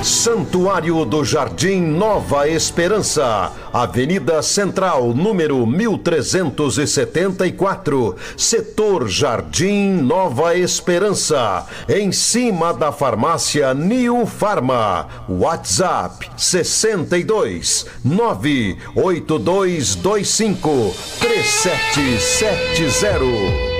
Santuário do Jardim Nova Esperança, Avenida Central, número 1374, Setor Jardim Nova Esperança, em cima da farmácia New Farma. WhatsApp 62 98225 3770.